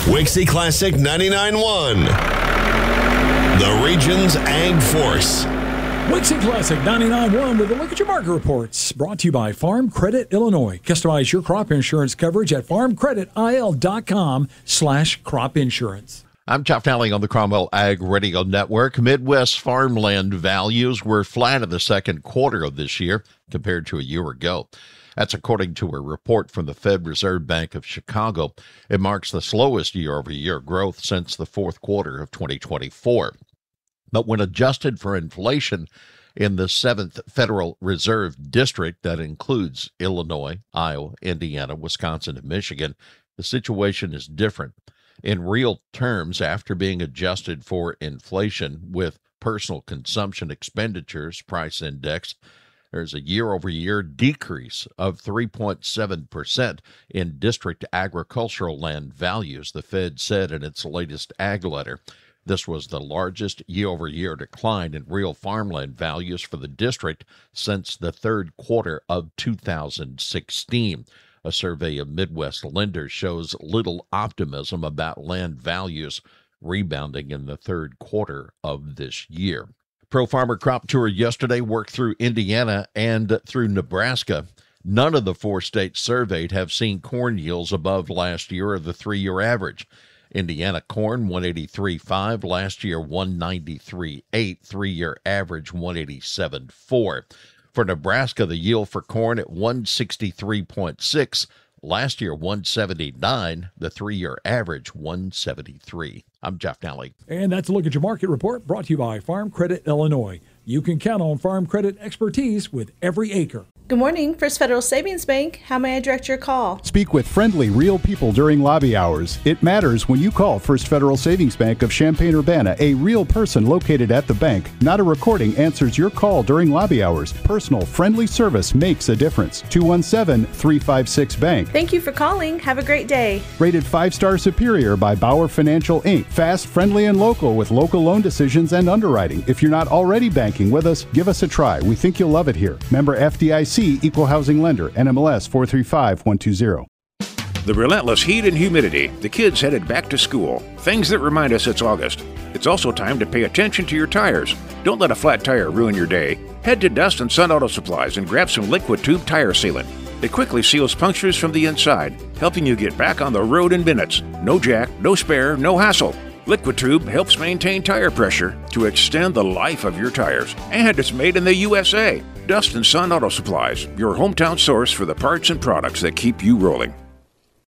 Wixie Classic 99.1, the region's Ag Force. Wixie Classic 99.1 with a look at your market reports. Brought to you by Farm Credit Illinois. Customize your crop insurance coverage at farmcreditil.com/crop insurance. I'm Jeff Nally on the Cromwell Ag Radio Network. Midwest farmland values were flat in the second quarter of this year compared to a year ago. That's according to a report from the Fed Reserve Bank of Chicago. It marks the slowest year-over-year growth since the fourth quarter of 2024. But when adjusted for inflation in the 7th Federal Reserve District, that includes Illinois, Iowa, Indiana, Wisconsin, and Michigan, the situation is different. In real terms, after being adjusted for inflation with personal consumption expenditures price index, there's a year-over-year decrease of 3.7% in district agricultural land values, the Fed said in its latest ag letter. This was the largest year-over-year decline in real farmland values for the district since the third quarter of 2016. A survey of Midwest lenders shows little optimism about land values rebounding in the third quarter of this year. Pro Farmer Crop Tour yesterday worked through Indiana and through Nebraska. None of the four states surveyed have seen corn yields above last year or the three-year average. Indiana corn 183.5, last year 193.8, three-year average 187.4. For Nebraska, the yield for corn at 163.6, last year 179, the three-year average 173. I'm Jeff Nally. And that's a look at your market report brought to you by Farm Credit Illinois. You can count on Farm Credit expertise with every acre. Good morning, First Federal Savings Bank. How may I direct your call? Speak with friendly, real people during lobby hours. It matters when you call First Federal Savings Bank of Champaign-Urbana. A real person located at the bank, not a recording, answers your call during lobby hours. Personal, friendly service makes a difference. 217-356-BANK. Thank you for calling. Have a great day. Rated 5-star superior by Bauer Financial, Inc. Fast, friendly, and local with local loan decisions and underwriting. If you're not already banking with us, give us a try. We think you'll love it here. Member FDIC, Equal Housing Lender, NMLS 435120. The relentless heat and humidity, the kids headed back to school, things that remind us it's August. It's also time to pay attention to your tires. Don't let a flat tire ruin your day. Head to Dust and Sun Auto Supplies and grab some Liquid Tube tire sealant. It quickly seals punctures from the inside, helping you get back on the road in minutes. No jack, no spare, no hassle. Liquid Tube helps maintain tire pressure to extend the life of your tires. And it's made in the USA. Dust and Sun Auto Supplies, your hometown source for the parts and products that keep you rolling.